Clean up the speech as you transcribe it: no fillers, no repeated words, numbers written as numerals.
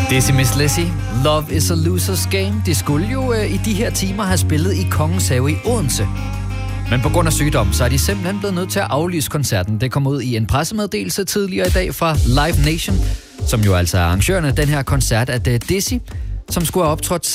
Dizzy Miss Lizzy, Love is a Loser's Game. De skulle jo i de her timer have spillet i Kongens Have i Odense. Men på grund af sygdom, så er de simpelthen blevet nødt til at aflyse koncerten. Det kom ud i en pressemeddelelse tidligere i dag fra Live Nation, som jo altså er arrangørerne af den her koncert, at Dizzy, som skulle have optrådt